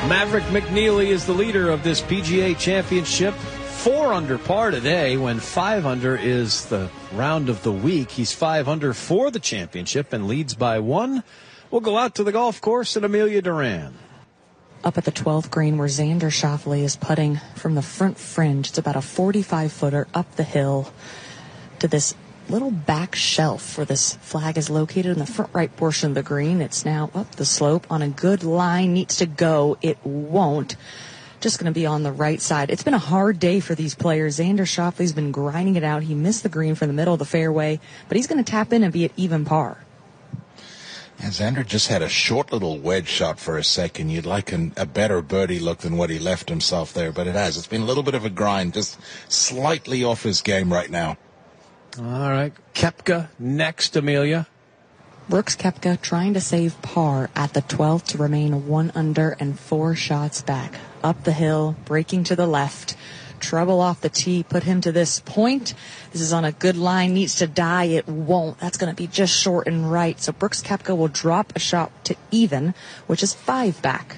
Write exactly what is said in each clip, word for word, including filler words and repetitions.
Maverick McNeely is the leader of this P G A Championship. Four under par today, when five under is the round of the week. He's five under for the championship and leads by one. We'll go out to the golf course at Amelia Duran. Up at the twelfth green where Xander Schauffele is putting from the front fringe. It's about a forty-five footer up the hill to this little back shelf where this flag is located in the front right portion of the green. It's now up the slope on a good line. Needs to go. It won't. Just going to be on the right side. It's been a hard day for these players. Xander Schauffele's been grinding it out. He missed the green from the middle of the fairway, but he's going to tap in and be at even par. And Xander just had a short little wedge shot for a second. You'd like an, a better birdie look than what he left himself there, but it has. It's been a little bit of a grind, just slightly off his game right now. All right, Koepka next, Amelia. Brooks Koepka trying to save par at the twelfth to remain one under and four shots back. Up the hill, breaking to the left. Trouble off the tee, put him to this point. This is on a good line, needs to die. It won't. That's going to be just short and right. So Brooks Koepka will drop a shot to even, which is five back.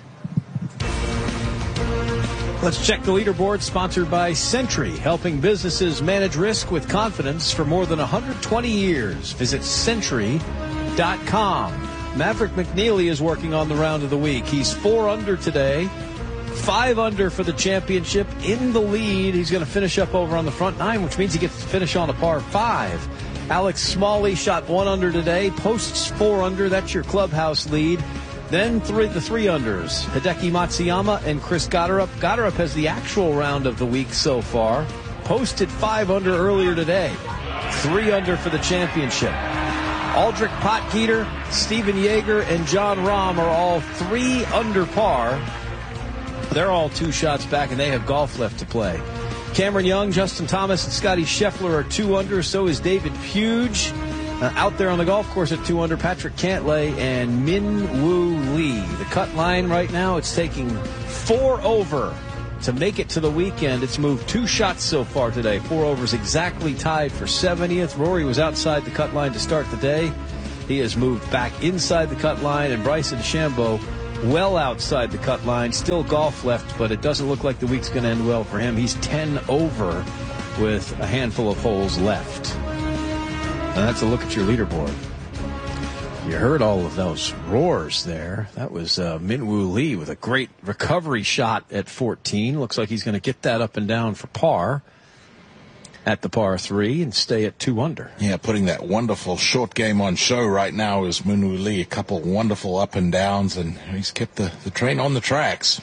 Let's check the leaderboard, sponsored by Sentry, helping businesses manage risk with confidence for more than one hundred twenty years. Visit Sentry dot com. Maverick McNeely is working on the round of the week. He's four under today. Five under for the championship, in the lead. He's going to finish up over on the front nine, which means he gets to finish on a par five. Alex Smalley shot one under today, posts four under. That's your clubhouse lead. Then three, the three unders, Hideki Matsuyama and Chris Gotterup. Gotterup has the actual round of the week so far. Posted five under earlier today. Three under for the championship. Aldrich Potgieter, Stephen Yeager, and John Rahm are all three under par. They're all two shots back, and they have golf left to play. Cameron Young, Justin Thomas, and Scotty Scheffler are two under. So is David Puge. Uh, out there on the golf course at two under, Patrick Cantlay and Min Woo Lee. The cut line right now, it's taking four over to make it to the weekend. It's moved two shots so far today. Four overs exactly tied for seventieth. Rory was outside the cut line to start the day. He has moved back inside the cut line, and Bryson DeChambeau well outside the cut line. Still golf left, but it doesn't look like the week's going to end well for him. He's ten over with a handful of holes left. And that's a look at your leaderboard. You heard all of those roars there. That was uh, Min Woo Lee with a great recovery shot at fourteen. Looks like he's going to get that up and down for par at the par three and stay at two under. Yeah, putting that wonderful short game on show right now is Min Woo Lee. A couple wonderful up and downs, and he's kept the, the train on the tracks.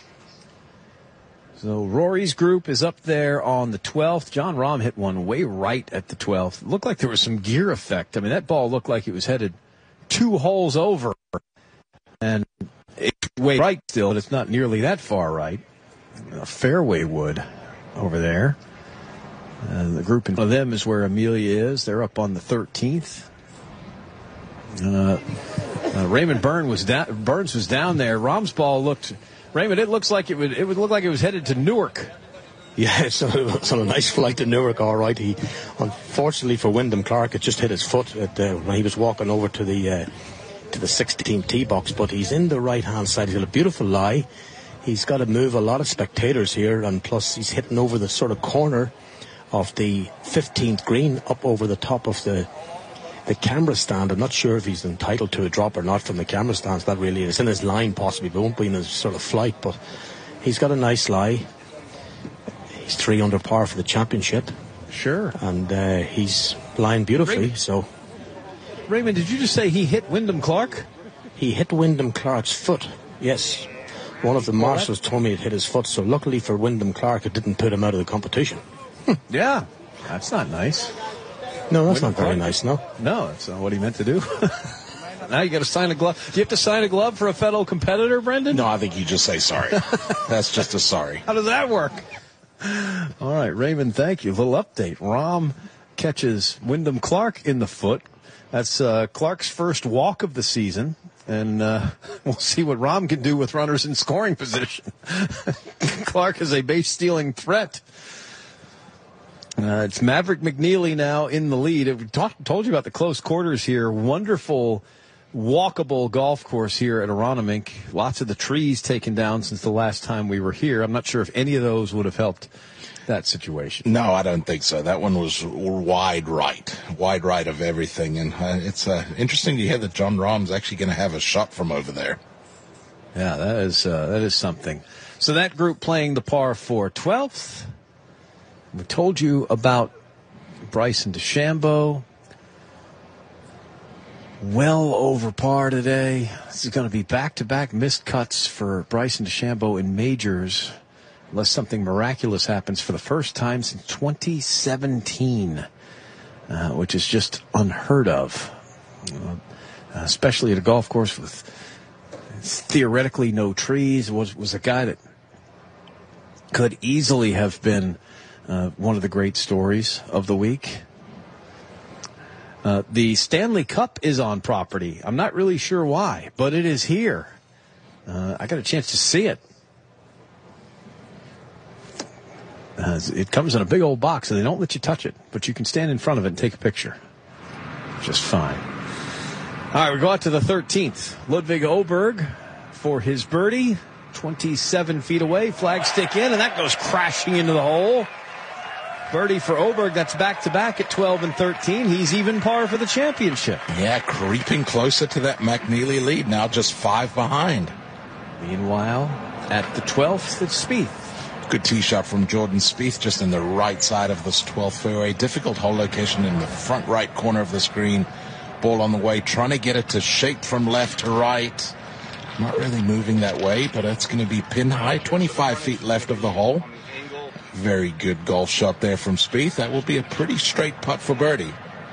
So Rory's group is up there on the twelfth. John Rahm hit one way right at the twelfth. Looked like there was some gear effect. I mean, that ball looked like it was headed two holes over. And it's way right still, but it's not nearly that far right. A fairway wood over there. And the group in front of them is where Amelia is. They're up on the thirteenth. Uh, uh, Raymond Burns was down. Burns was down there. Rahm's ball looked. Raymond, it looks like it would. It would look like it was headed to Newark. Yeah, it's on, a, it's on a nice flight to Newark. All right. He, unfortunately for Wyndham Clark, it just hit his foot at, uh, when he was walking over to the uh, to the sixteenth tee box. But he's in the right hand side. He's got a beautiful lie. He's got to move a lot of spectators here, and plus he's hitting over the sort of corner of the fifteenth green up over the top of the the camera stand. I'm not sure if he's entitled to a drop or not from the camera stands. That really is in his line possibly, but won't be in his sort of flight. But he's got a nice lie. He's three under par for the championship. Sure. And uh, he's lying beautifully. Raymond, so Raymond, did you just say he hit Wyndham Clark? He hit Wyndham Clark's foot. Yes. One of the marshals told me it hit his foot. So luckily for Wyndham Clark, it didn't put him out of the competition. Yeah, that's not nice. No, that's Wyndham not very Clark. nice, no. No, that's not what he meant to do. Now you got to sign a glove. Do you have to sign a glove for a fellow competitor, Brendan? No, I think you just say sorry. That's just a sorry. How does that work? All right, Raymond, thank you. A little update. Rahm catches Wyndham Clark in the foot. That's uh, Clark's first walk of the season. And uh, we'll see what Rahm can do with runners in scoring position. Clark is a base-stealing threat. Uh, it's Maverick McNeely now in the lead. We talked, told you about the close quarters here. Wonderful walkable golf course here at Aronimink. Lots of the trees taken down since the last time we were here. I'm not sure if any of those would have helped that situation. No, I don't think so. That one was wide right, wide right of everything. And uh, it's uh, interesting to hear that Jon Rahm's actually going to have a shot from over there. Yeah, that is uh, that is something. So that group playing the par four twelfth. We told you about Bryson DeChambeau. Well over par today. This is going to be back-to-back missed cuts for Bryson DeChambeau in majors, unless something miraculous happens for the first time since twenty seventeen, uh, which is just unheard of, uh, especially at a golf course with theoretically no trees. Was was a guy that could easily have been uh, one of the great stories of the week. Uh, the Stanley Cup is on property. I'm not really sure why, but it is here. Uh, I got a chance to see it. Uh, it comes in a big old box, and they don't let you touch it, but you can stand in front of it and take a picture. Just fine. All right, we go out to the thirteenth. Ludwig Åberg for his birdie. twenty-seven feet away. Flag stick in, and that goes crashing into the hole. Birdie for Åberg. That's back-to-back at twelve and thirteen. He's even par for the championship. Yeah, creeping closer to that McNeely lead. Now just five behind. Meanwhile, at the twelfth, it's Spieth. Good tee shot from Jordan Spieth, just in the right side of this twelfth fairway. Difficult hole location in the front right corner of the screen. Ball on the way, trying to get it to shake from left to right. Not really moving that way, but it's going to be pin high, twenty-five feet left of the hole. Very good golf shot there from Spieth. That will be a pretty straight putt for birdie.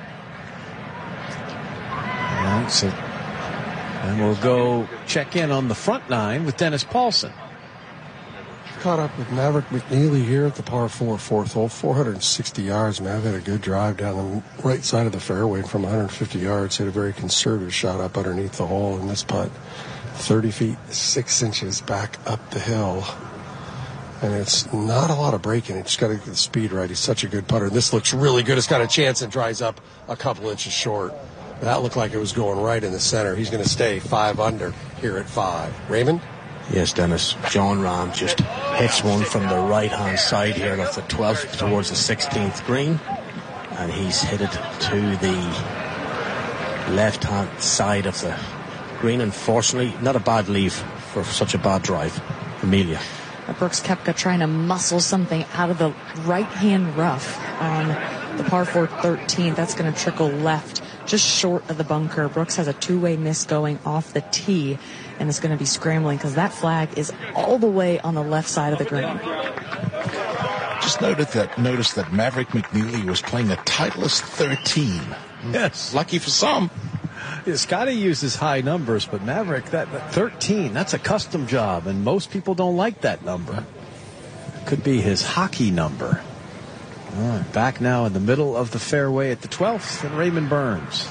All right, so and we'll go check in on the front nine with Dennis Paulson. Caught up with Maverick McNeely here at the par four fourth hole, four hundred sixty yards. Mav had a good drive down the right side of the fairway from one hundred fifty yards. Hit a very conservative shot up underneath the hole in this putt. thirty feet, six inches back up the hill. And it's not a lot of braking. It's got to get the speed right. He's such a good putter. This looks really good. It's got a chance and dries up a couple inches short. That looked like it was going right in the center. He's going to stay five under here at five. Raymond? Yes, Dennis. Jon Rahm just hits one from the right-hand side here of the twelfth towards the sixteenth green. And he's hit it to the left-hand side of the green. Unfortunately, not a bad leave for such a bad drive. Amelia. Brooks Koepka trying to muscle something out of the right-hand rough on the par four thirteen. That's going to trickle left, just short of the bunker. Brooks has a two-way miss going off the tee, and it's going to be scrambling because that flag is all the way on the left side of the green. Just noted that, noticed that Maverick McNeely was playing a Titleist thirteen. Yes. Lucky for some. Yeah, Scotty uses high numbers, but Maverick, that, that thirteen, that's a custom job, and most people don't like that number. Could be his hockey number. All right, back now in the middle of the fairway at the twelfth, and Raymond Burns.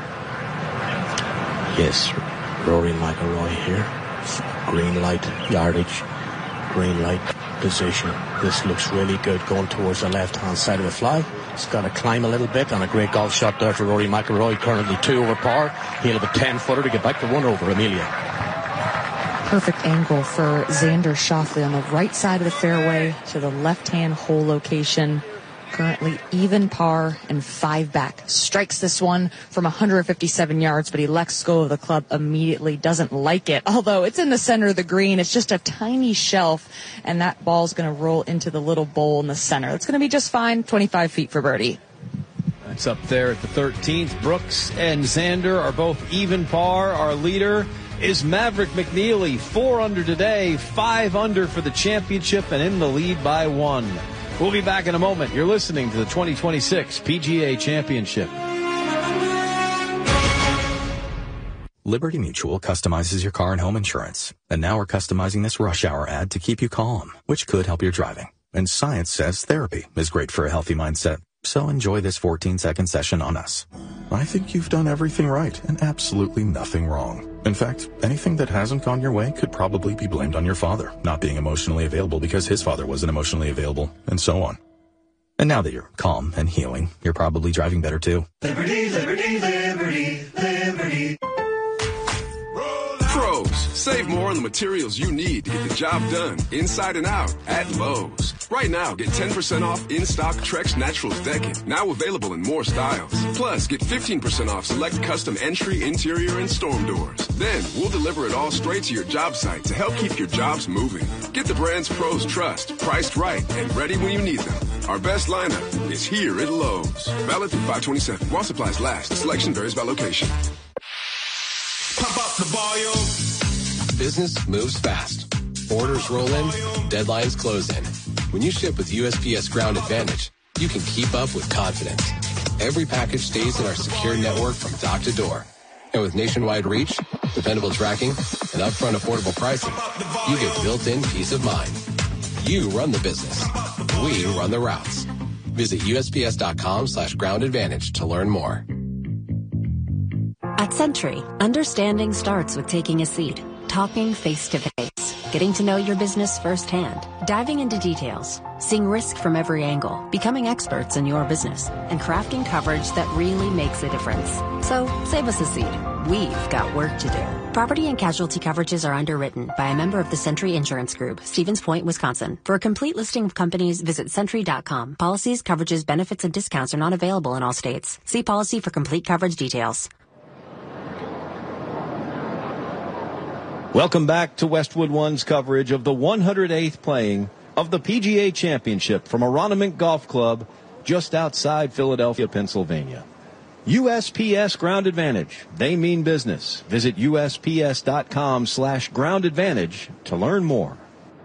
Yes, Rory McIlroy here. Green light yardage, green light position. This looks really good going towards the left-hand side of the flag. He's got to climb a little bit on a great golf shot there for Rory McIlroy. Currently two over par. He'll have a ten-footer to get back to one over. Amelia. Perfect angle for Xander Schauffele on the right side of the fairway to the left-hand hole location. Currently even par and five back. Strikes this one from one hundred fifty-seven yards, but he lets go of the club immediately. Doesn't like it. Although it's in the center of the green, it's just a tiny shelf, and that ball's going to roll into the little bowl in the center. It's going to be just fine. twenty-five feet for birdie. That's up there at the thirteenth. Brooks and Xander are both even par. Our leader is Maverick McNeely. Four under today, five under for the championship, and in the lead by one. We'll be back in a moment. You're listening to the twenty twenty-six P G A Championship. Liberty Mutual customizes your car and home insurance. And now we're customizing this rush hour ad to keep you calm, which could help your driving. And science says therapy is great for a healthy mindset. So enjoy this fourteen-second session on us. I think you've done everything right and absolutely nothing wrong. In fact, anything that hasn't gone your way could probably be blamed on your father not being emotionally available because his father wasn't emotionally available, and so on. And now that you're calm and healing, you're probably driving better too. Liberty, liberty, liberty, liberty. Save more on the materials you need to get the job done inside and out at Lowe's. Right now, get ten percent off in-stock Trex Naturals decking, now available in more styles. Plus, get fifteen percent off select custom entry, interior, and storm doors. Then, we'll deliver it all straight to your job site to help keep your jobs moving. Get the brands pros trust, priced right, and ready when you need them. Our best lineup is here at Lowe's. Valid through five twenty-seven. While supplies last. Selection varies by location. Pop up the volume. Business moves fast. Orders roll in, deadlines close in. When you ship with U S P S Ground Advantage, you can keep up with confidence. Every package stays in our secure network from dock to door. And with nationwide reach, dependable tracking, and upfront affordable pricing, you get built-in peace of mind. You run the business. We run the routes. Visit U S P S dot com slash ground advantage to learn more. At Century, understanding starts with taking a seat, talking face to face, getting to know your business firsthand, diving into details, seeing risk from every angle, becoming experts in your business, and crafting coverage that really makes a difference. So save us a seat. We've got work to do. Property and casualty coverages are underwritten by a member of the Century Insurance Group, Stevens Point, Wisconsin. For a complete listing of companies, visit Century dot com. Policies, coverages, benefits, and discounts are not available in all states. See policy for complete coverage details. Welcome back to Westwood One's coverage of the one hundred eighth playing of the P G A Championship from Aronimink Golf Club just outside Philadelphia, Pennsylvania. U S P S Ground Advantage. They mean business. Visit U S P S dot com slash ground advantage to learn more.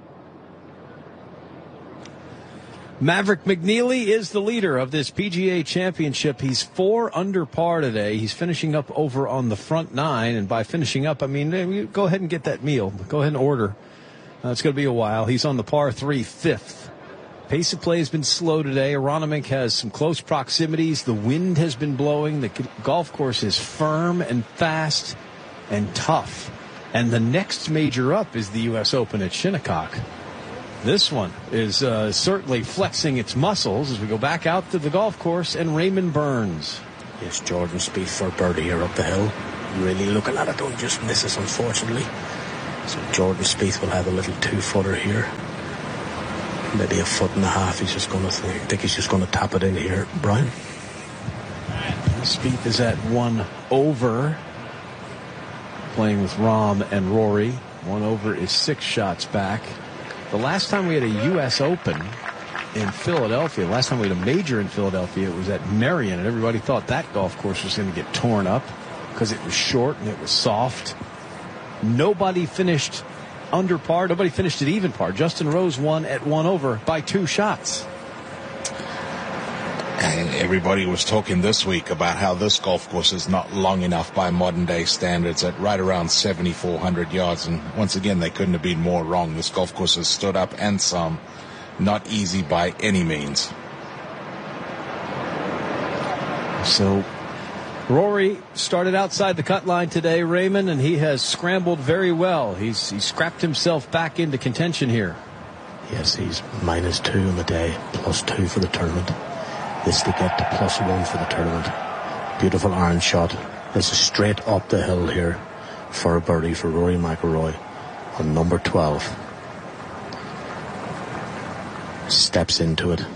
Maverick McNeely is the leader of this P G A Championship. He's four under par today. He's finishing up over on the front nine. And by finishing up, I mean, go ahead and get that meal. Go ahead and order. Uh, it's going to be a while. He's on the par three fifth. Pace of play has been slow today. Aronimink has some close proximities. The wind has been blowing. The golf course is firm and fast and tough. And the next major up is the U S Open at Shinnecock. This one is uh, certainly flexing its muscles as we go back out to the golf course and Raymond Burns. Yes, Jordan Spieth for birdie here up the hill. Really looking at it, though, he just misses, unfortunately. So Jordan Spieth will have a little two-footer here. Maybe a foot and a half. He's just going to think, I think he's just going to tap it in here, Brian. Spieth is at one over, playing with Rahm and Rory. One over is six shots back. The last time we had a U S Open in Philadelphia, the last time we had a major in Philadelphia, it was at Merion, and everybody thought that golf course was going to get torn up because it was short and it was soft. Nobody finished under par. Nobody finished at even par. Justin Rose won at one over by two shots. And everybody was talking this week about how this golf course is not long enough by modern day standards at right around seventy-four hundred yards. And once again, they couldn't have been more wrong. This golf course has stood up and some. Not easy by any means. So Rory started outside the cut line today, Raymond, and he has scrambled very well. He's he scrapped himself back into contention here. Yes, he's minus two on the day, plus two for the tournament. This to get to plus one for the tournament. Beautiful iron shot. This is straight up the hill here for a birdie for Rory McIlroy on number twelve. Steps into it.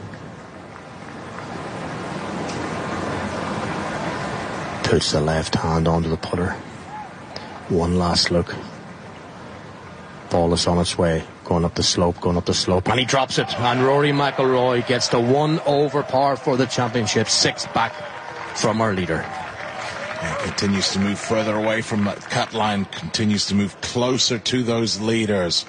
Puts the left hand onto the putter. One last look. Ball is on its way. Going up the slope, going up the slope. And he drops it. And Rory McIlroy gets the one over par for the championship. Six back from our leader. And continues to move further away from that cut line. Continues to move closer to those leaders.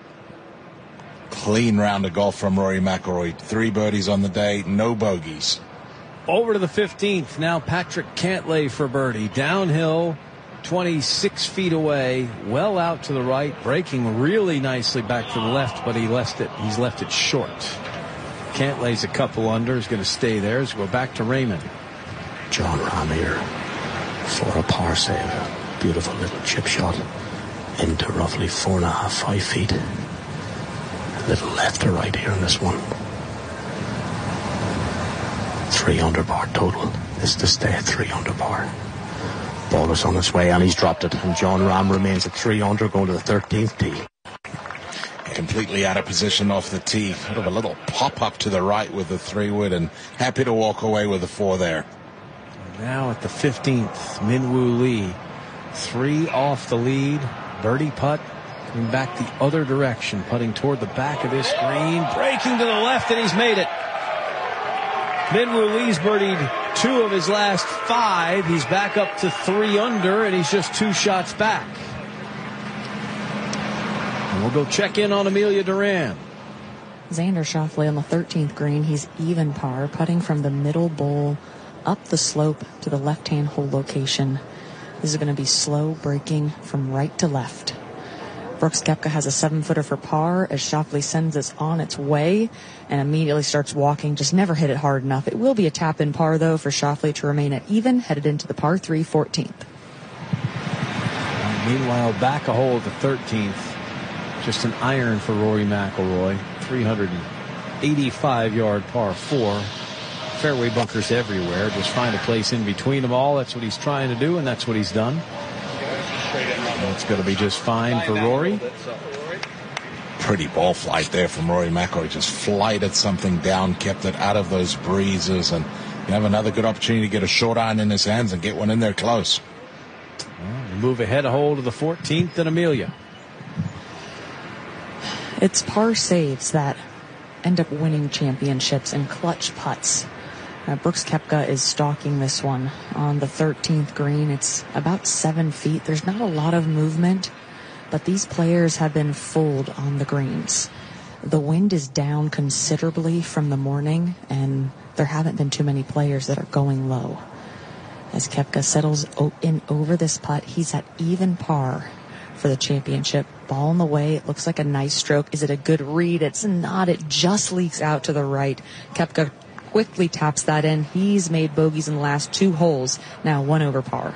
Clean round of golf from Rory McIlroy. Three birdies on the day, no bogeys. Over to the fifteenth. Now Patrick Cantlay for birdie. Downhill, twenty-six feet away, well out to the right, breaking really nicely back to the left, but he left it. He's left it short. Cantlay's a couple under. He's going to stay there. He's going to go back to Raymond. John Rahm here for a par save. Beautiful little chip shot into roughly four and a half, five feet. A little left to right here on this one. Three under par total. This to stay at three under par. Ball is on its way, and he's dropped it. And Jon Rahm remains at three under, going to the thirteenth tee. Completely out of position off the tee. Sort of a little pop-up to the right with the three-wood, and happy to walk away with the four there. Now at the fifteenth, Min Woo Lee. Three off the lead. Birdie putt. Coming back the other direction. Putting toward the back of this green. Breaking to the left, and he's made it. Min Woo Lee's birdied two of his last five. He's back up to three under, and he's just two shots back. And we'll go check in on Amelia Duran. Xander Schauffele on the thirteenth green. He's even par, putting from the middle bowl up the slope to the left-hand hole location. This is going to be slow breaking from right to left. Brooks Koepka has a seven-footer for par as Schauffele sends it on its way and immediately starts walking. Just never hit it hard enough. It will be a tap-in par, though, for Schauffele to remain at even, headed into the par three fourteenth. And meanwhile, back a hole at the thirteenth. Just an iron for Rory McIlroy. three eighty-five yard par four. Fairway bunkers everywhere. Just find a place in between them all. That's what he's trying to do, and that's what he's done. It's going to be just fine for Rory. Pretty ball flight there from Rory McIlroy. Just flighted something down, kept it out of those breezes, and you have another good opportunity to get a short iron in his hands and get one in there close. Well, move ahead a hole to the fourteenth and Amelia. It's par saves that end up winning championships and clutch putts. Uh, Brooks Koepka is stalking this one on the thirteenth green. It's about seven feet. There's not a lot of movement, but these players have been fooled on the greens. The wind is down considerably from the morning, and there haven't been too many players that are going low. As Koepka settles in over this putt, he's at even par for the championship. Ball in the way. It looks like a nice stroke. Is it a good read? It's not. It just leaks out to the right. Koepka quickly taps that in. He's made bogeys in the last two holes. Now one over par.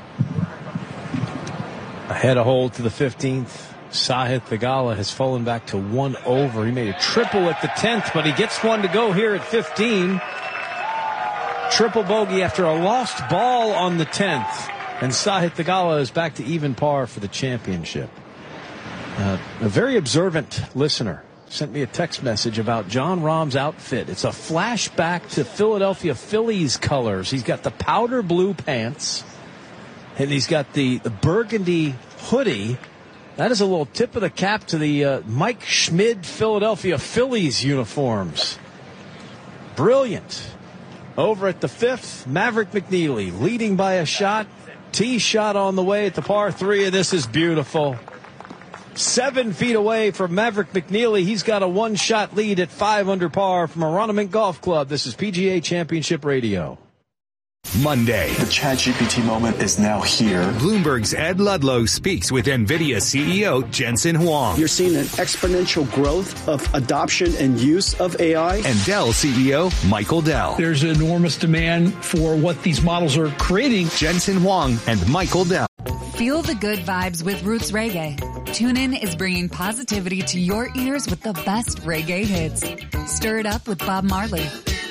Ahead a hole to the fifteenth. Sahith Theegala has fallen back to one over. He made a triple at the tenth, but he gets one to go here at fifteen. Triple bogey after a lost ball on the tenth. And Sahith Theegala is back to even par for the championship. Uh, a very observant listener sent me a text message about Jon Rahm's outfit. It's a flashback to Philadelphia Phillies colors. He's got the powder blue pants, and he's got the, the burgundy hoodie. That is a little tip of the cap to the uh, Mike Schmid Philadelphia Phillies uniforms. Brilliant. Over at the fifth, Maverick McNeely leading by a shot. Tee shot on the way at the par three, and this is beautiful. Seven feet away from Maverick McNeely. He's got a one-shot lead at five under par from Aronimink Golf Club. This is P G A Championship Radio. Monday. The ChatGPT moment is now here. Bloomberg's Ed Ludlow speaks with NVIDIA C E O Jensen Huang. You're seeing an exponential growth of adoption and use of A I. And Dell C E O Michael Dell. There's enormous demand for what these models are creating. Jensen Huang and Michael Dell. Feel the good vibes with Roots Reggae. TuneIn is bringing positivity to your ears with the best reggae hits. Stir it up with Bob Marley,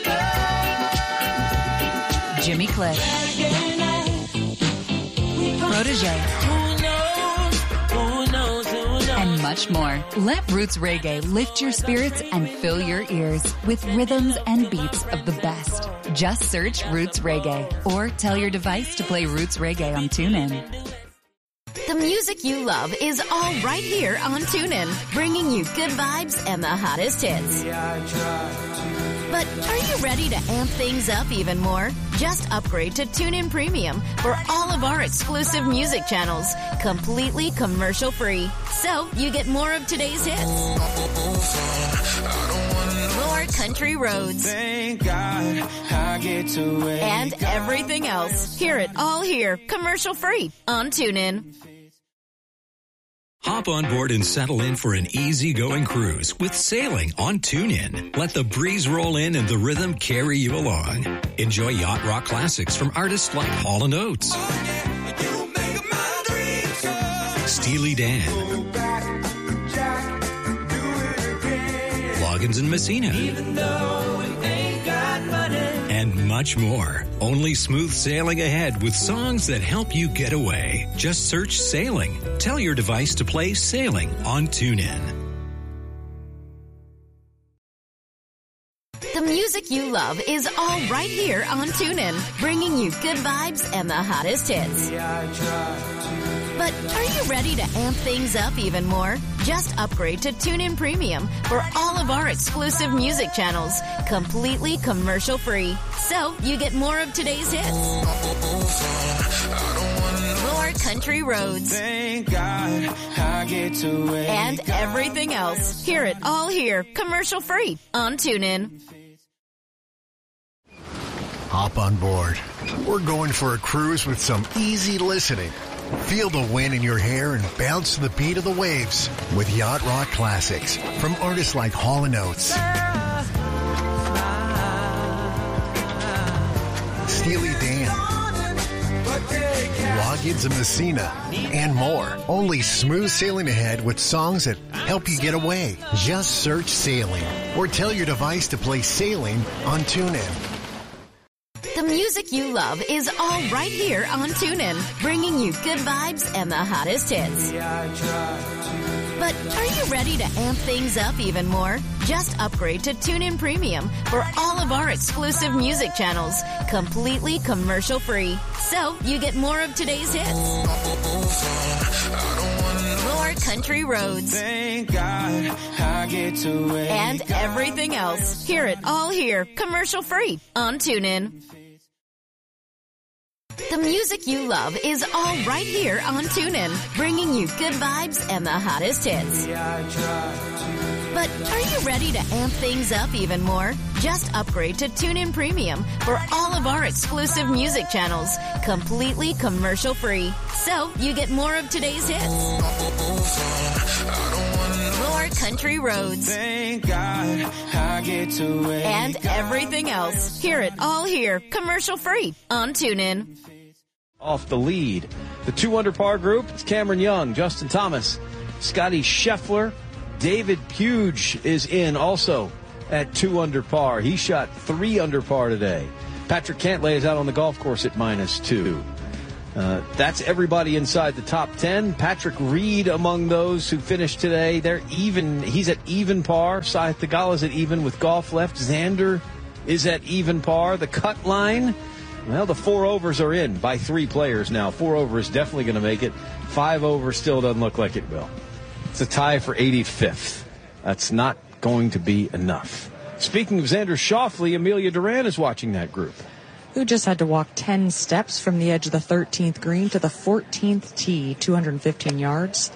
Jimmy Cliff, Protege, and much more. Let Roots Reggae lift your spirits and fill your ears with rhythms and beats of the best. Just search Roots Reggae or tell your device to play Roots Reggae on TuneIn. The music you love is all right here on TuneIn, bringing you good vibes and the hottest hits. But are you ready to amp things up even more? Just upgrade to TuneIn Premium for all of our exclusive music channels, completely commercial-free. So you get more of today's hits, more country roads, Thank God I get to and everything else. Hear it all here, commercial-free on TuneIn. Hop on board and settle in for an easy-going cruise with sailing on TuneIn. Let the breeze roll in and the rhythm carry you along. Enjoy yacht rock classics from artists like Hall and Oates, Steely Dan, Loggins and Messina, and much more. Only smooth sailing ahead with songs that help you get away. Just search Sailing. Tell your device to play Sailing on TuneIn. The music you love is all right here on TuneIn, bringing you good vibes and the hottest hits. But are you ready to amp things up even more? Just upgrade to TuneIn Premium for all of our exclusive music channels, completely commercial-free. So you get more of today's hits, more country roads, Thank God I get to wake and everything else. Hear it all here, commercial-free on TuneIn. Hop on board. We're going for a cruise with some easy listening. Feel the wind in your hair and bounce to the beat of the waves with Yacht Rock Classics from artists like Hall and Oates, Steely Dan, Loggins and Messina, and more. Only smooth sailing ahead with songs that help you get away. Just search Sailing or tell your device to play Sailing on TuneIn. The music you love is all right here on TuneIn, bringing you good vibes and the hottest hits. But are you ready to amp things up even more? Just upgrade to TuneIn Premium for all of our exclusive music channels, completely commercial-free. So you get more of today's hits, more country roads, Thank God I get to wake and everything else. Hear it all here, commercial-free on TuneIn. The music you love is all right here on TuneIn, bringing you good vibes and the hottest hits. But are you ready to amp things up even more? Just upgrade to TuneIn Premium for all of our exclusive music channels, completely commercial-free. So you get more of today's hits, more country roads, Thank God I get to wake and everything else. Hear it all here, commercial-free on TuneIn. Off the lead, the two under par group, it's Cameron Young, Justin Thomas, Scotty Scheffler, David Puge is in also at two under par. He shot three under par today. Patrick Cantlay is out on the golf course at minus two. Uh, that's everybody inside the top ten. Patrick Reed among those who finished today. They're even. He's at even par. Sahith Theegala at even with golf left. Xander is at even par. The cut line, well, the four overs are in by three players now. Four over is definitely going to make it. Five over still doesn't look like it will. It's a tie for eighty-fifth. That's not going to be enough. Speaking of Xander Schauffele, Amelia Duran is watching that group, who just had to walk ten steps from the edge of the thirteenth green to the fourteenth tee, two hundred fifteen yards.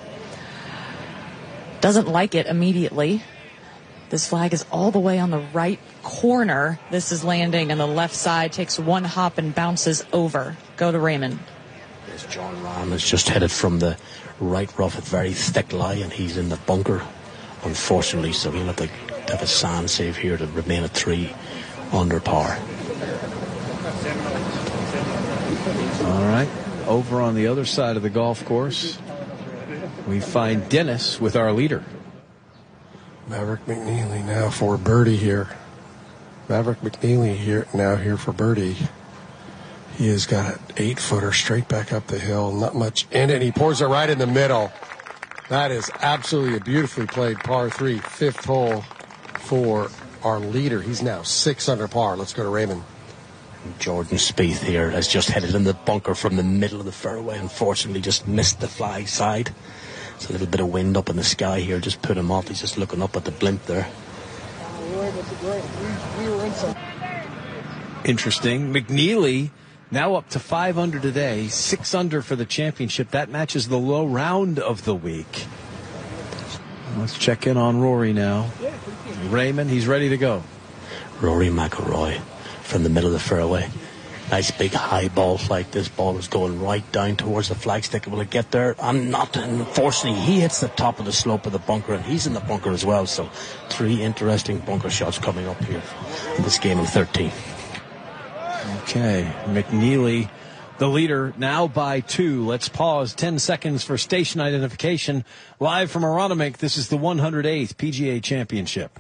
Doesn't like it immediately. This flag is all the way on the right corner. This is landing on the left side, takes one hop and bounces over. Go to Raymond. Yes, John Rahm is just headed from the right rough, a very thick lie, and he's in the bunker, unfortunately, so he'll have to have a sand save here to remain at three under par. All right, over on the other side of the golf course, we find Dennis with our leader. Maverick McNeely now for birdie here. Maverick McNeely here now here for birdie. He has got an eight-footer straight back up the hill, not much in it. He pours it right in the middle. That is absolutely a beautifully played par three, fifth hole for our leader. He's now six under par. Let's go to Raymond. Jordan Spieth here has just headed in the bunker from the middle of the fairway. Unfortunately, just missed the flag side. It's a little bit of wind up in the sky here, just put him off. He's just looking up at the blimp there. Interesting. McNeely now up to five under today, six under for the championship. That matches the low round of the week. Let's check in on Rory now. Raymond, he's ready to go. Rory McIlroy from the middle of the fairway. Nice big high ball flight. This ball is going right down towards the flagstick. Will it get there? I'm not. Unfortunately, he hits the top of the slope of the bunker, and he's in the bunker as well. So three interesting bunker shots coming up here in this game of thirteen. Okay, McNeely, the leader, now by two. Let's pause ten seconds for station identification. Live from Aronimink, this is the one hundred eighth P G A Championship.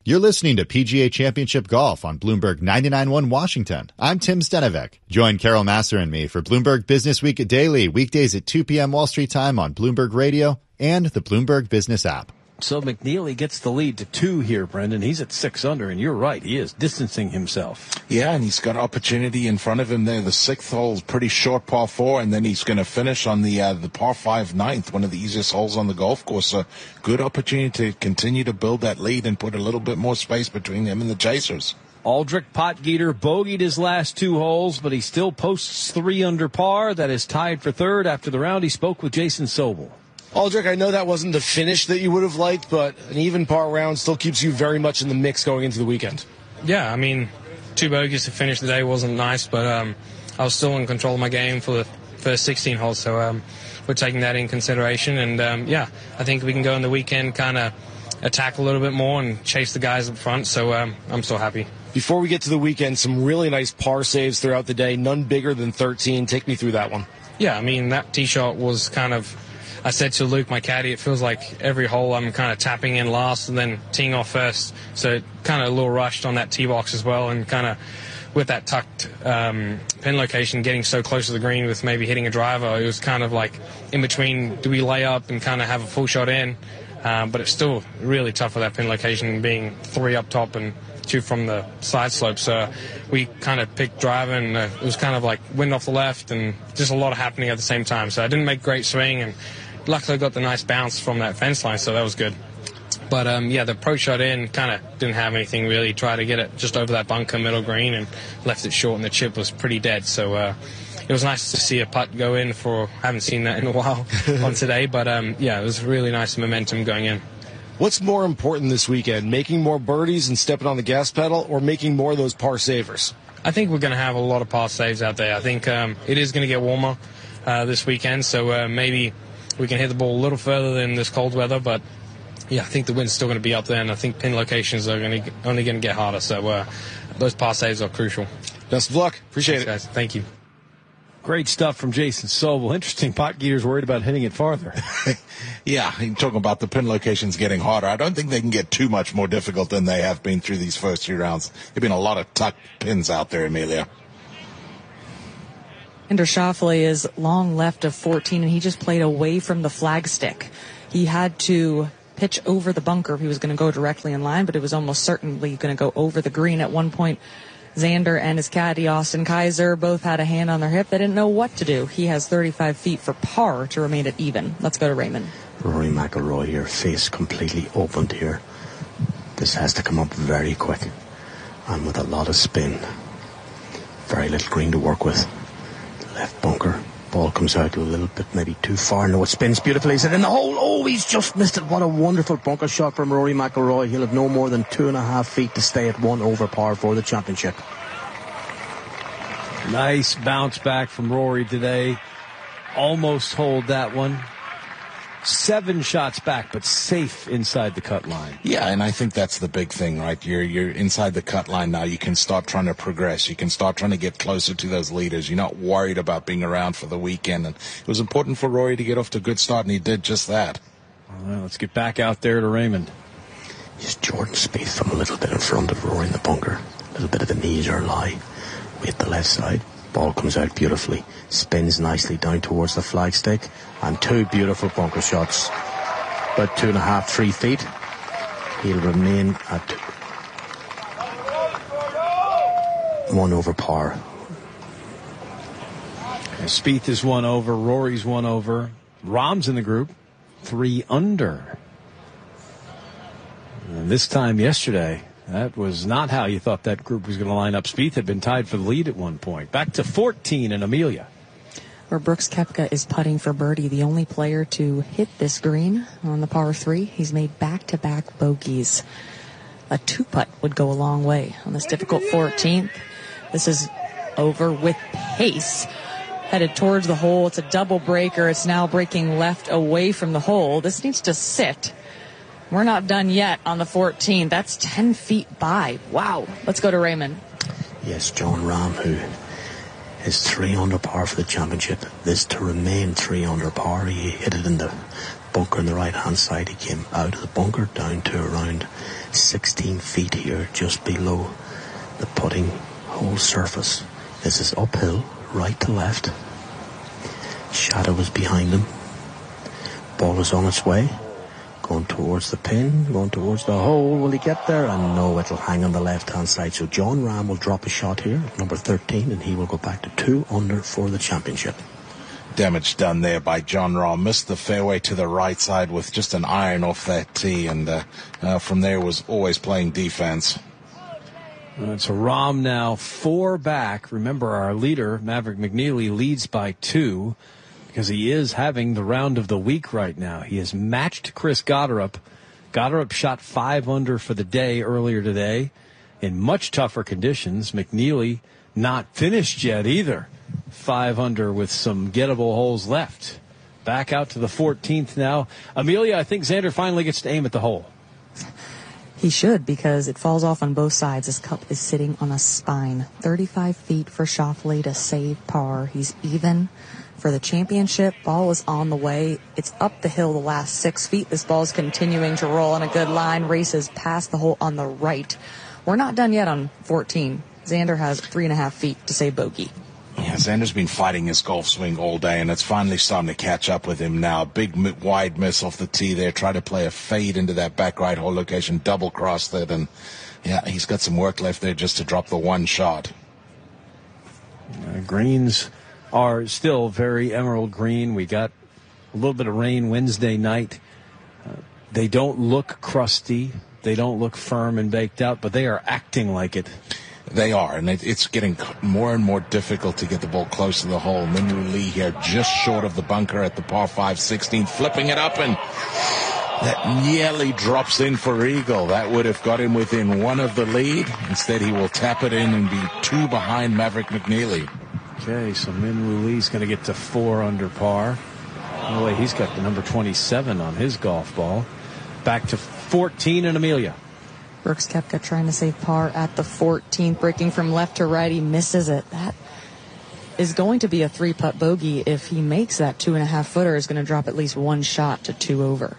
You're listening to P G A Championship Golf on Bloomberg ninety-nine point one Washington. I'm Tim Stenevec. Join Carol Masser and me for Bloomberg Business Week Daily, weekdays at two p.m. Wall Street time on Bloomberg Radio and the Bloomberg Business app. So McNeely gets the lead to two here, Brendan. He's at six under, and you're right. He is distancing himself. Yeah, and he's got opportunity in front of him there. The sixth hole is pretty short par four, and then he's going to finish on the uh, the par five ninth, one of the easiest holes on the golf course. So good opportunity to continue to build that lead and put a little bit more space between him and the chasers. Aldrich Potgieter bogeyed his last two holes, but he still posts three under par. That is tied for third. After the round, he spoke with Jason Sobel. Aldrich, I know that wasn't the finish that you would have liked, but an even par round still keeps you very much in the mix going into the weekend. Yeah, I mean, two bogeys to finish the day wasn't nice, but um, I was still in control of my game for the first sixteen holes, so um, we're taking that in consideration. And, um, yeah, I think we can go in the weekend, kind of attack a little bit more and chase the guys up front, so um, I'm still happy. Before we get to the weekend, some really nice par saves throughout the day, none bigger than thirteen. Take me through that one. Yeah, I mean, that tee shot was kind of... I said to Luke, my caddy, it feels like every hole I'm kind of tapping in last and then teeing off first. So kind of a little rushed on that tee box as well, and kind of with that tucked um, pin location, getting so close to the green with maybe hitting a driver, it was kind of like in between, do we lay up and kind of have a full shot in? Um, but it's still really tough with that pin location being three up top and two from the side slope. So we kind of picked driver, and uh, it was kind of like wind off the left and just a lot of happening at the same time. So I didn't make great swing, and luckily I got the nice bounce from that fence line, so that was good. But, um, yeah, the approach shot in kind of didn't have anything really. Tried to get it just over that bunker middle green and left it short, and the chip was pretty dead. So uh, it was nice to see a putt go in for – haven't seen that in a while on today. But, um, yeah, it was really nice momentum going in. What's more important this weekend, making more birdies and stepping on the gas pedal, or making more of those par savers? I think we're going to have a lot of par saves out there. I think um, it is going to get warmer uh, this weekend, so uh, maybe – we can hit the ball a little further than this cold weather, but yeah, I think the wind's still going to be up there, and I think pin locations are going to only going to get harder. So uh, those par saves are crucial. Best of luck. Appreciate Thanks, it, guys. Thank you. Great stuff from Jason Sobel. Interesting. Potgieter's worried about hitting it farther. Yeah, you're talking about the pin locations getting harder. I don't think they can get too much more difficult than they have been through these first few rounds. There've been a lot of tucked pins out there, Amelia. Xander Schauffele is long left of fourteen, and he just played away from the flagstick. He had to pitch over the bunker if he was going to go directly in line, but it was almost certainly going to go over the green. At one point, Xander and his caddy, Austin Kaiser, both had a hand on their hip. They didn't know what to do. He has thirty-five feet for par to remain at even. Let's go to Raymond. Rory McIlroy here, face completely opened here. This has to come up very quick and with a lot of spin. Very little green to work with. Left bunker. Ball comes out a little bit, maybe too far. No, it spins beautifully. He's in the hole. Oh, he's just missed it. What a wonderful bunker shot from Rory McIlroy. He'll have no more than two and a half feet to stay at one over par for the championship. Nice bounce back from Rory today. Almost hold that one. Seven shots back, but safe inside the cut line. Yeah, and I think that's the big thing, right? You're you're inside the cut line now. You can start trying to progress. You can start trying to get closer to those leaders. You're not worried about being around for the weekend. And it was important for Rory to get off to a good start, and he did just that. All right, let's get back out there to Raymond. Just Jordan Spieth from a little bit in front of Rory in the bunker. A little bit of a knees or lie. With the left side. Ball comes out beautifully, spins nicely down towards the flagstick, and two beautiful bunker shots. About two and a half, three feet. He'll remain at one over par. Spieth is one over, Rory's one over. Rahm's in the group, three under. And this time yesterday, that was not how you thought that group was going to line up. Spieth had been tied for the lead at one point. Back to fourteen in Amelia. Where Brooks Koepka is putting for birdie, the only player to hit this green on the par three. He's made back-to-back bogeys. A two-putt would go a long way on this difficult fourteenth. This is over with pace. Headed towards the hole. It's a double breaker. It's now breaking left away from the hole. This needs to sit. We're not done yet on the fourteenth. That's ten feet by. Wow. Let's go to Raymond. Yes, Jon Rahm, who is three under par for the championship. This to remain three under par. He hit it in the bunker on the right-hand side. He came out of the bunker down to around sixteen feet here, just below the putting hole surface. This is uphill, right to left. Shadow is behind him. Ball is on its way. Going towards the pin, going towards the hole. Will he get there? And no, it'll hang on the left-hand side. So John Ram will drop a shot here, number thirteen, and he will go back to two under for the championship. Damage done there by John Rahm. Missed the fairway to the right side with just an iron off that tee, and uh, uh, from there was always playing defense. Uh, so Rahm now four back. Remember, our leader, Maverick McNeely, leads by two, because he is having the round of the week right now. He has matched Chris Gotterup. Gotterup shot five under for the day earlier today in much tougher conditions. McNeely not finished yet either. Five under with some gettable holes left. Back out to the fourteenth now. Amelia, I think Xander finally gets to aim at the hole. He should, because it falls off on both sides. This cup is sitting on a spine. thirty-five feet for Schauffele to save par. He's even for the championship. Ball is on the way. It's up the hill the last six feet. This ball is continuing to roll on a good line. Races past the hole on the right. We're not done yet on fourteen. Xander has three and a half feet to save bogey. Yeah, Xander's been fighting his golf swing all day, and it's finally starting to catch up with him now. Big m- wide miss off the tee there. Try to play a fade into that back right hole location. Double crossed it, and yeah, he's got some work left there just to drop the one shot. Uh, greens are still very emerald green. We got a little bit of rain Wednesday night. Uh, they don't look crusty. They don't look firm and baked out, but they are acting like it. They are, and it, it's getting more and more difficult to get the ball close to the hole. Minwoo Lee here just short of the bunker at the par five sixteen, flipping it up, and that nearly drops in for eagle. That would have got him within one of the lead. Instead, he will tap it in and be two behind Maverick McNeely. Okay, so Minwoo Lee's going to get to four under par. By the way, he's got the number twenty-seven on his golf ball. Back to fourteen and Amelia. Brooks Koepka trying to save par at the fourteenth, breaking from left to right. He misses it. That is going to be a three-putt bogey. If he makes that two-and-a-half footer, is going to drop at least one shot to two over.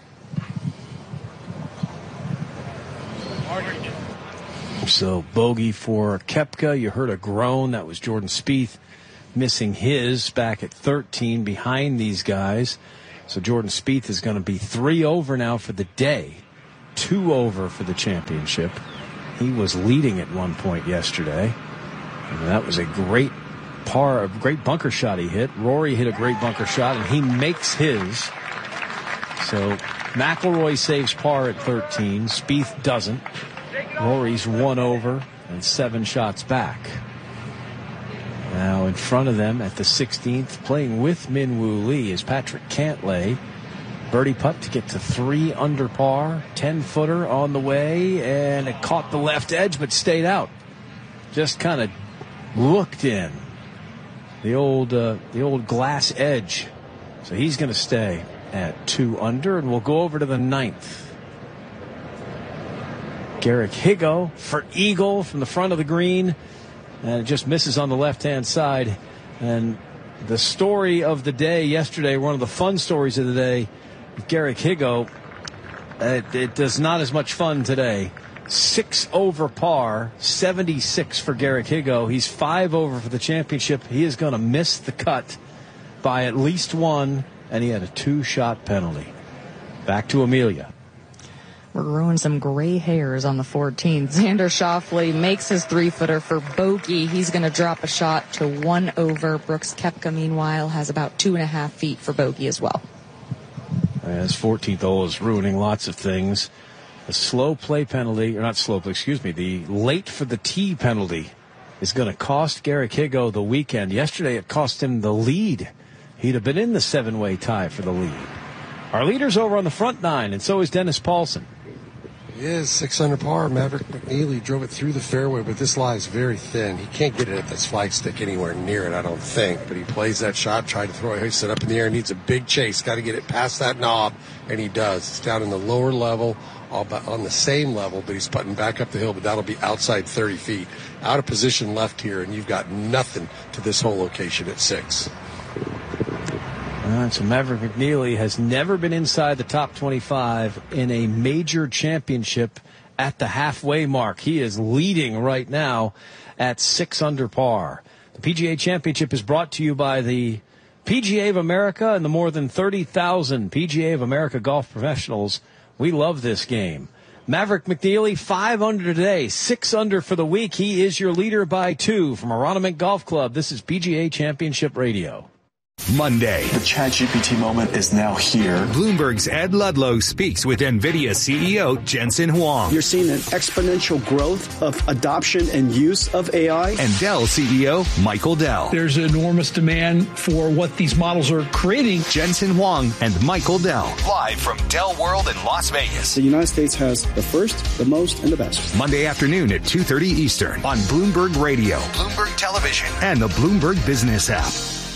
So bogey for Koepka. You heard a groan. That was Jordan Spieth missing his back at thirteen behind these guys. So Jordan Spieth is going to be three over now for the day. Two over for the championship. He was leading at one point yesterday. And that was a great par, a great bunker shot he hit. Rory hit a great bunker shot, and he makes his. So McIlroy saves par at thirteen. Spieth doesn't. Rory's one over and seven shots back. Now in front of them at the sixteenth, playing with Minwoo Lee, is Patrick Cantlay. Birdie putt to get to three under par. Ten-footer on the way, and it caught the left edge but stayed out. Just kind of looked in. The old, uh, the old glass edge. So he's going to stay at two under, and we'll go over to the ninth. Garrick Higgo for eagle from the front of the green, and it just misses on the left-hand side. And the story of the day yesterday, one of the fun stories of the day, Garrick Higgo, it, it does not as much fun today. Six over par, seventy-six for Garrick Higgo. He's five over for the championship. He is going to miss the cut by at least one, and he had a two-shot penalty. Back to Amelia. We're growing some gray hairs on the fourteenth. Xander Schauffele makes his three-footer for bogey. He's going to drop a shot to one over. Brooks Koepka, meanwhile, has about two and a half feet for bogey as well. His fourteenth hole is ruining lots of things. The slow play penalty, or not slow play, excuse me, the late for the tee penalty is going to cost Garrick Higgo the weekend. Yesterday it cost him the lead. He'd have been in the seven-way tie for the lead. Our leader's over on the front nine, and so is Dennis Paulson. He is six under par. Maverick McNeely drove it through the fairway, but this lie is very thin. He can't get it at this flagstick anywhere near it, I don't think. But he plays that shot, tried to throw it, hoist it up in the air, needs a big chase. Got to get it past that knob, and he does. It's down in the lower level, all on the same level, but he's putting back up the hill, but that'll be outside thirty feet. Out of position left here, and you've got nothing to this hole location at six. All right, so Maverick McNeely has never been inside the top twenty-five in a major championship at the halfway mark. He is leading right now at six under par. The P G A Championship is brought to you by the P G A of America and the more than thirty thousand P G A of America golf professionals. We love this game. Maverick McNeely, five under today, six under for the week. He is your leader by two from Aronimink Golf Club. This is P G A Championship Radio. Monday. The ChatGPT moment is now here. Bloomberg's Ed Ludlow speaks with NVIDIA C E O Jensen Huang. You're seeing an exponential growth of adoption and use of A I. And Dell C E O Michael Dell. There's enormous demand for what these models are creating. Jensen Huang and Michael Dell. Live from Dell World in Las Vegas. The United States has the first, the most, and the best. Monday afternoon at two thirty Eastern on Bloomberg Radio, Bloomberg Television, and the Bloomberg Business app.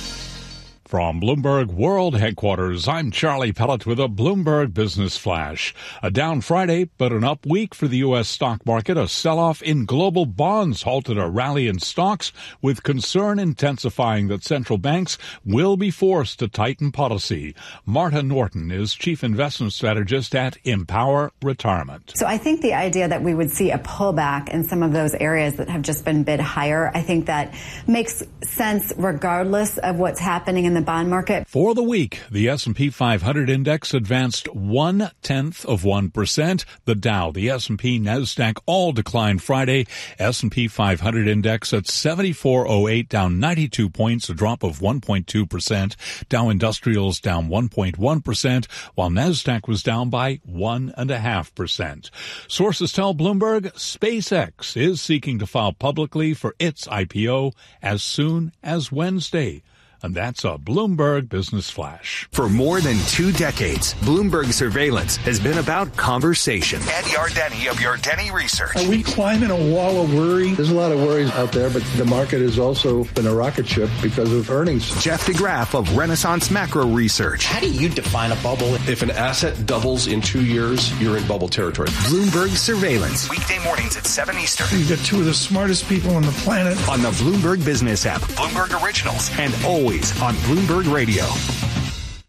From Bloomberg World Headquarters, I'm Charlie Pellet with a Bloomberg Business Flash. A down Friday, but an up week for the U S stock market. A sell-off in global bonds halted a rally in stocks, with concern intensifying that central banks will be forced to tighten policy. Marta Norton is Chief Investment Strategist at Empower Retirement. So I think the idea that we would see a pullback in some of those areas that have just been bid higher, I think that makes sense regardless of what's happening in the bond market. For the week, the S and P five hundred index advanced one-tenth of one percent. The Dow, the S and P, NASDAQ all declined Friday. S and P five hundred index at seventy-four oh eight, down ninety-two points, a drop of one point two percent. Dow Industrials down one point one percent, while NASDAQ was down by one point five percent. Sources tell Bloomberg SpaceX is seeking to file publicly for its I P O as soon as Wednesday. And that's a Bloomberg Business Flash. For more than two decades, Bloomberg Surveillance has been about conversation. Ed Yardeni of Yardeni Research. Are we climbing a wall of worry? There's a lot of worries out there, but the market has also been a rocket ship because of earnings. Jeff DeGraff of Renaissance Macro Research. How do you define a bubble? If an asset doubles in two years, you're in bubble territory. Bloomberg Surveillance. Weekday mornings at seven Eastern. You've got two of the smartest people on the planet. On the Bloomberg Business app, Bloomberg Originals, and always on Bloomberg Radio.